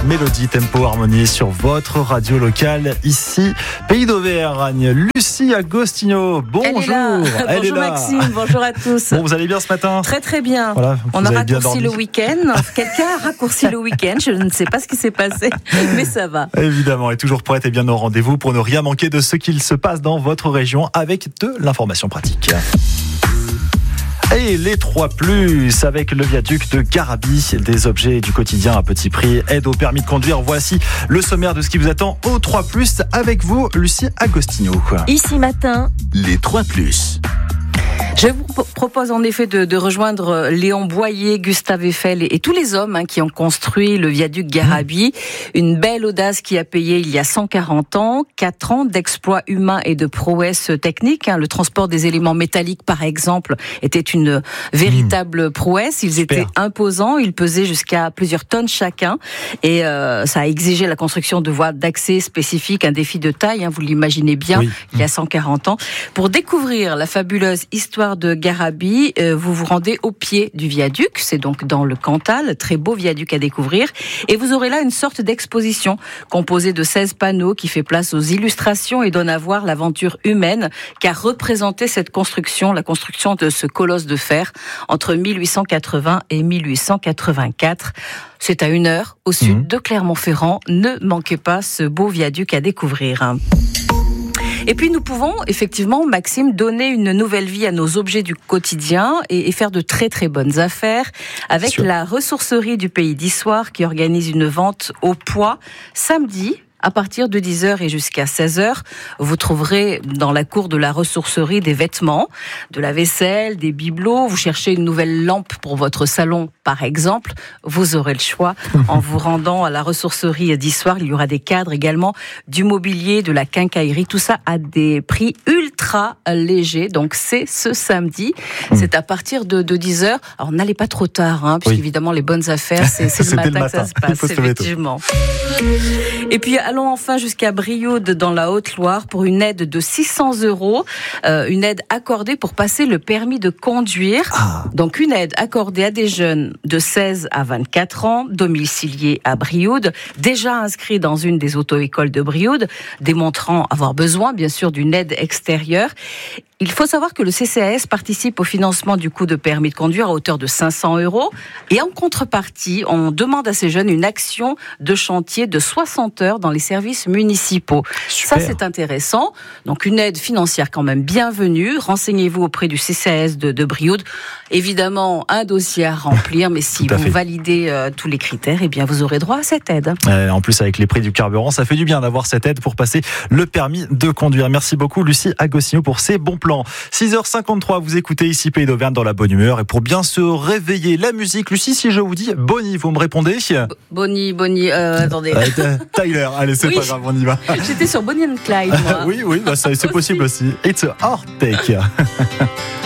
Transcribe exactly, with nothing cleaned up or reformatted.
mélodie, tempo, harmonie sur votre radio locale, ici, Pays d'Auvergne. Lucie Agostinho, bonjour. Elle est là. Elle bonjour est là. Maxime, bonjour à tous. Bon, vous allez bien ce matin ? Très très bien. Voilà, on a raccourci dormi. le week-end. Quelqu'un a raccourci le week-end. Je ne sais pas ce qui s'est passé, mais ça va. Évidemment, et toujours prête et bien au rendez-vous pour ne rien manquer de ce qu'il se passe dans votre région avec de l'information pratique. Et les trois plus avec le viaduc de Garabi, des objets du quotidien à petit prix, aide au permis de conduire. Voici le sommaire de ce qui vous attend aux trois plus avec vous, Lucie Agostinho. Ici matin, les trois plus. Je vous propose en effet de, de rejoindre Léon Boyer, Gustave Eiffel et, et tous les hommes hein, qui ont construit le viaduc Garabi. Une belle audace qui a payé il y a cent quarante ans, quatre ans d'exploits humains et de prouesses techniques. Hein. Le transport des éléments métalliques, par exemple, était une véritable mmh. prouesse. Ils Super. étaient imposants, ils pesaient jusqu'à plusieurs tonnes chacun. Et euh, ça a exigé la construction de voies d'accès spécifiques, un défi de taille, hein, vous l'imaginez bien, oui. il y a cent quarante ans. Pour découvrir la fabuleuse histoire de Garabi, euh, vous vous rendez au pied du viaduc, c'est donc dans le Cantal, très beau viaduc à découvrir, et vous aurez là une sorte d'exposition composée de seize panneaux qui fait place aux illustrations et donne à voir l'aventure humaine qu'a représentée cette construction, la construction de ce colosse de fer entre mille huit cent quatre-vingts et mille huit cent quatre-vingt-quatre. C'est à une heure au sud mmh. de Clermont-Ferrand. Ne manquez pas ce beau viaduc à découvrir. Et puis nous pouvons effectivement, Maxime, donner une nouvelle vie à nos objets du quotidien et, et faire de très très bonnes affaires avec Sûr. la ressourcerie du Pays d'Issoire qui organise une vente au poids samedi. À partir de dix heures et jusqu'à seize heures, vous trouverez dans la cour de la ressourcerie des vêtements, de la vaisselle, des bibelots. Vous cherchez une nouvelle lampe pour votre salon, par exemple. Vous aurez le choix. En vous rendant à la ressourcerie d'Issoire, il y aura des cadres également, du mobilier, de la quincaillerie. Tout ça à des prix ultra légers. Donc c'est ce samedi. C'est à partir de, de dix heures. Alors n'allez pas trop tard, hein, puisque oui. évidemment les bonnes affaires, c'est, c'est, le, matin le matin que ça se passe, effectivement. Et puis allons enfin jusqu'à Brioude dans la Haute-Loire pour une aide de six cents euros, euh, une aide accordée pour passer le permis de conduire. Ah. Donc une aide accordée à des jeunes de seize à vingt-quatre ans, domiciliés à Brioude, déjà inscrits dans une des auto-écoles de Brioude, démontrant avoir besoin bien sûr d'une aide extérieure. Il faut savoir que le C C A S participe au financement du coût de permis de conduire à hauteur de cinq cents euros. Et en contrepartie, on demande à ces jeunes une action de chantier de soixante heures dans les services municipaux. Super. Ça, c'est intéressant. Donc, une aide financière quand même bienvenue. Renseignez-vous auprès du C C A S de, de Brioude. Évidemment, un dossier à remplir, mais si vous fait. validez euh, tous les critères, eh bien, vous aurez droit à cette aide. Euh, en plus, avec les prix du carburant, ça fait du bien d'avoir cette aide pour passer le permis de conduire. Merci beaucoup, Lucie Agostinho, pour ces bons plans. six heures cinquante-trois, vous écoutez ici Pays d'Auvergne dans la bonne humeur. Et pour bien se réveiller, la musique. Lucie, si je vous dis Bonnie, vous me répondez ? Bonnie, Bonnie, euh, attendez. Euh, Tyler, allez, c'est oui. pas grave, on y va. J'étais sur Bonnie and Clyde, moi. oui, oui, bah ça, c'est possible aussi. It's a heartache.